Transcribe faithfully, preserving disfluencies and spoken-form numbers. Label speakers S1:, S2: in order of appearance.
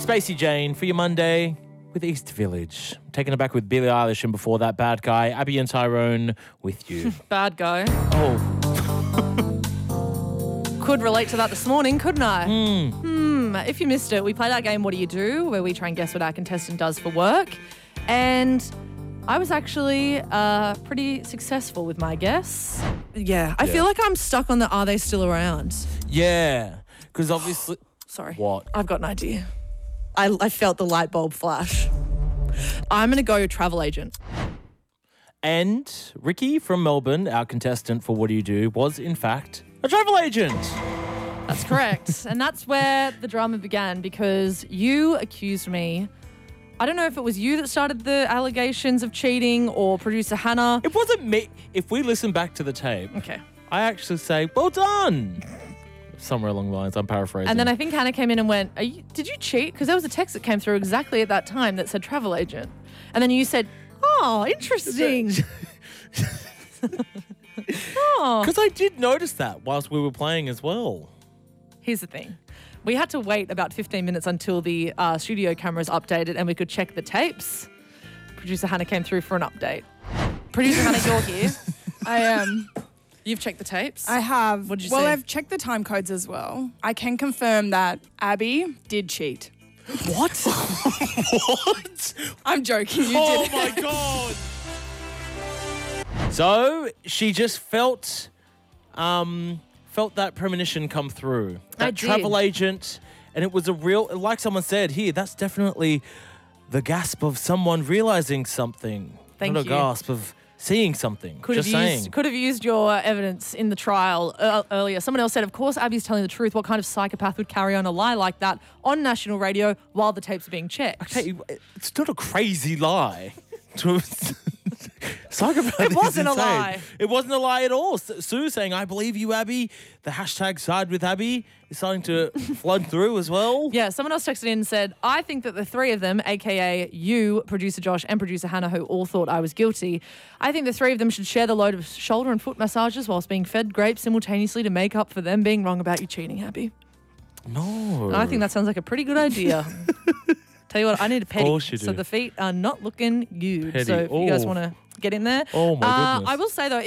S1: Spacey Jane for your Monday with East Village. Taking it back with Billie Eilish, and before that, Bad Guy, Abby and Tyrone with you.
S2: Bad guy.
S1: Oh.
S2: Could relate to that this morning, couldn't I?
S1: Hmm.
S2: Hmm. If you missed it, we played our game, What Do You Do?, where we try and guess what our contestant does for work. And I was actually uh, pretty successful with my guess.
S3: Yeah, I
S1: Yeah.
S3: feel like I'm stuck on the are they still around?
S1: Yeah. Because obviously...
S3: Sorry.
S1: What?
S3: I've got an idea. I, I felt the light bulb flash. I'm going to go travel agent.
S1: And Ricky from Melbourne, our contestant for What Do You Do, was in fact a travel agent.
S2: That's correct. And that's where the drama began, because you accused me. I don't know if it was you that started the allegations of cheating or producer Hannah.
S1: It wasn't me. If we listen back to the tape,
S2: Okay.
S1: I actually say, well done. Somewhere along the lines, I'm paraphrasing.
S2: And then I think Hannah came in and went, Are you, did you cheat? Because there was a text that came through exactly at that time that said travel agent. And then you said, oh, interesting. oh.
S1: Because I did notice that whilst we were playing as well.
S2: Here's the thing. We had to wait about fifteen minutes until the uh, studio cameras updated and we could check the tapes. Producer Hannah came through for an update. Producer Hannah, you're here.
S4: I am.
S2: You've checked the tapes?
S4: I have.
S2: What did you
S4: well,
S2: say?
S4: I've checked the time codes as well. I can confirm that Abby did cheat.
S1: What? What?
S4: I'm joking. You
S1: Oh
S4: did.
S1: my God. So she just felt, um, felt that premonition come through. That
S2: I did.
S1: travel agent, and it was a real, like someone said here, that's definitely the gasp of someone realizing something.
S2: Thank
S1: Not
S2: you.
S1: a gasp of seeing something.
S2: Could
S1: just
S2: have
S1: saying.
S2: used could have used your evidence in the trial uh, earlier. Someone else said, of course, Abby's telling the truth. What kind of psychopath would carry on a lie like that on national radio while the tapes are being checked?
S1: Okay, it's not a crazy lie. To psychopath.
S2: It
S1: is
S2: wasn't a
S1: insane.
S2: lie.
S1: It wasn't a lie at all. S- Sue saying, I believe you, Abby. The hashtag side with Abby is starting to flood through as well.
S2: Yeah, someone else texted in and said, I think that the three of them, a k a you, producer Josh, and producer Hannah, who all thought I was guilty, I think the three of them should share the load of shoulder and foot massages whilst being fed grapes simultaneously to make up for them being wrong about you cheating, Abby.
S1: No.
S2: And I think that sounds like a pretty good idea. Tell you what, I need a petty.
S1: course you
S2: So
S1: do.
S2: the feet are not looking good.
S1: Petty.
S2: So if you guys
S1: Oh.
S2: want to get in there.
S1: Oh, my
S2: Uh,
S1: goodness.
S2: I will say, though,